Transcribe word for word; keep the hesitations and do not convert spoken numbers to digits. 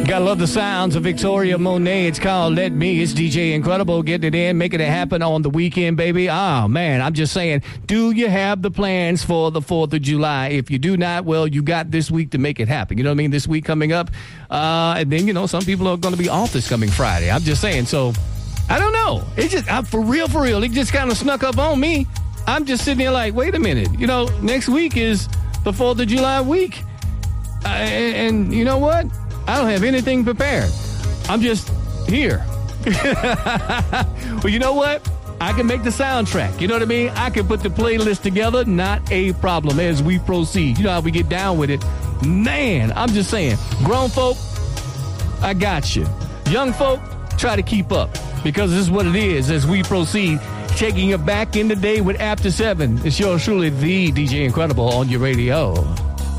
Gotta love the sounds of Victoria Monet. It's called Let Me. It's D J Incredible getting it in, making it happen on the weekend, baby. Oh, man, I'm just saying, do you have the plans for the fourth of July? If you do not, well, you got this week to make it happen. You know what I mean? This week coming up. Uh, and then, you know, some people are going to be off this coming Friday. I'm just saying. So, I don't know. It just, I'm, for real, for real, it just kind of snuck up on me. I'm just sitting there like, wait a minute. You know, next week is the fourth of July week. Uh, and, and you know what? I don't have anything prepared. I'm just here. Well, you know what? I can make the soundtrack. You know what I mean? I can put the playlist together. Not a problem as we proceed. You know how we get down with it. Man, I'm just saying. Grown folk, I got you. Young folk, try to keep up. Because this is what it is as we proceed. Taking it back in the day with After Seven. It's yours truly, the D J Incredible on your radio.